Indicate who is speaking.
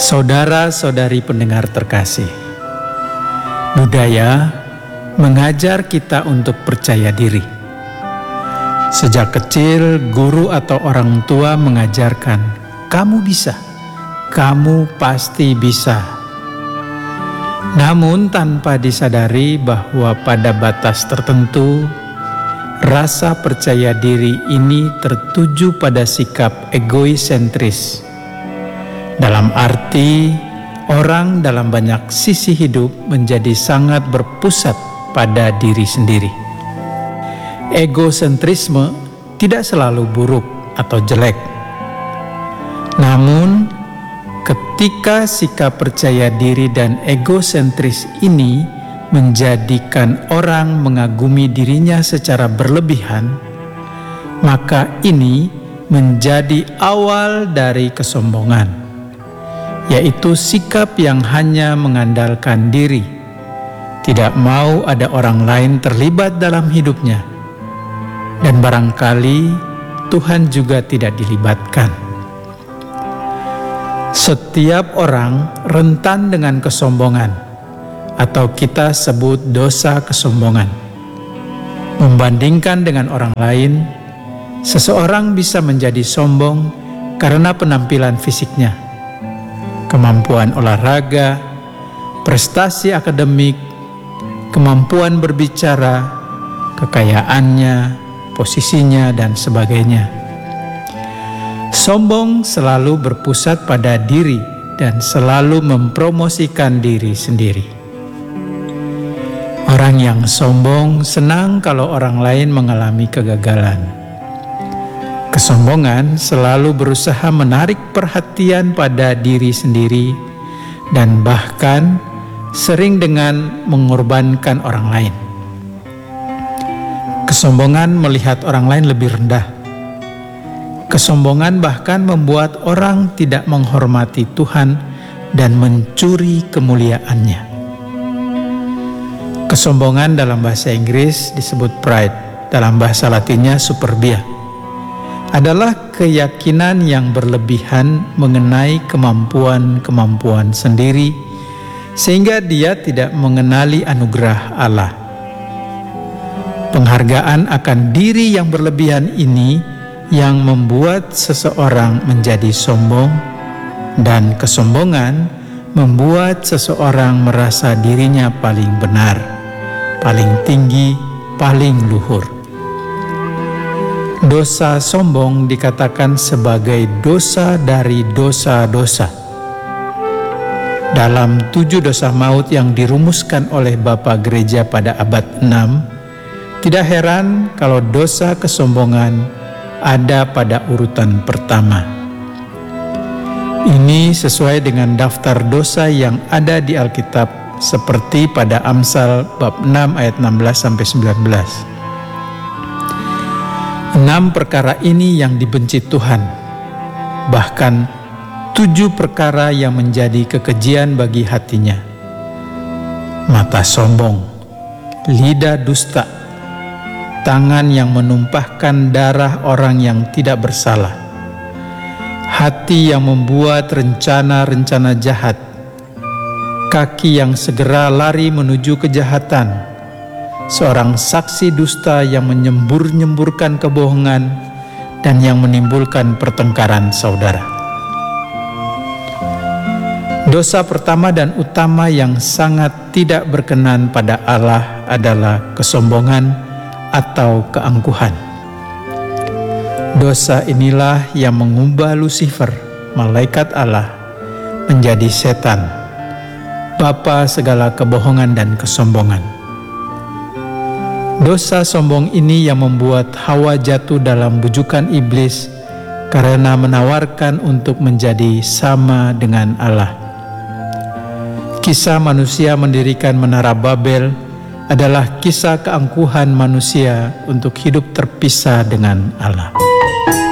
Speaker 1: Saudara-saudari pendengar terkasih, budaya mengajar kita untuk percaya diri. Sejak kecil, guru atau orang tua mengajarkan, kamu bisa, kamu pasti bisa. Namun tanpa disadari bahwa pada batas tertentu, rasa percaya diri ini tertuju pada sikap egoisentris. Dalam arti, orang dalam banyak sisi hidup menjadi sangat berpusat pada diri sendiri. Egosentrisme tidak selalu buruk atau jelek. Namun, ketika sikap percaya diri dan egosentris ini menjadikan orang mengagumi dirinya secara berlebihan, maka ini menjadi awal dari kesombongan, yaitu sikap yang hanya mengandalkan diri, tidak mau ada orang lain terlibat dalam hidupnya, dan barangkali Tuhan juga tidak dilibatkan. Setiap orang rentan dengan kesombongan, atau kita sebut dosa kesombongan. Membandingkan dengan orang lain, seseorang bisa menjadi sombong karena penampilan fisiknya, kemampuan olahraga, prestasi akademik, kemampuan berbicara, kekayaannya, posisinya, dan sebagainya. Sombong selalu berpusat pada diri dan selalu mempromosikan diri sendiri. Orang yang sombong senang kalau orang lain mengalami kegagalan. Kesombongan selalu berusaha menarik perhatian pada diri sendiri dan bahkan sering dengan mengorbankan orang lain. Kesombongan melihat orang lain lebih rendah. Kesombongan bahkan membuat orang tidak menghormati Tuhan dan mencuri kemuliaannya. Kesombongan dalam bahasa Inggris disebut pride, dalam bahasa Latinnya superbia, adalah keyakinan yang berlebihan mengenai kemampuan-kemampuan sendiri, sehingga dia tidak mengenali anugerah Allah. Penghargaan akan diri yang berlebihan ini yang membuat seseorang menjadi sombong, dan kesombongan membuat seseorang merasa dirinya paling benar, paling tinggi, paling luhur. Dosa sombong dikatakan sebagai dosa dari dosa-dosa. Dalam 7 dosa maut yang dirumuskan oleh Bapa Gereja pada abad 6, tidak heran kalau dosa kesombongan ada pada urutan pertama. Ini sesuai dengan daftar dosa yang ada di Alkitab, seperti pada Amsal bab 6 ayat 16-19. 6 perkara ini yang dibenci Tuhan, bahkan 7 perkara yang menjadi kekejian bagi hatinya: mata sombong, lidah dusta, tangan yang menumpahkan darah orang yang tidak bersalah, hati yang membuat rencana-rencana jahat, kaki yang segera lari menuju kejahatan, seorang saksi dusta yang menyembur-nyemburkan kebohongan dan yang menimbulkan pertengkaran saudara. Dosa pertama dan utama yang sangat tidak berkenan pada Allah adalah kesombongan atau keangkuhan. Dosa inilah yang mengubah Lucifer, malaikat Allah, menjadi setan, bapa segala kebohongan dan kesombongan. Dosa sombong ini yang membuat Hawa jatuh dalam bujukan iblis karena menawarkan untuk menjadi sama dengan Allah. Kisah manusia mendirikan Menara Babel adalah kisah keangkuhan manusia untuk hidup terpisah dengan Allah.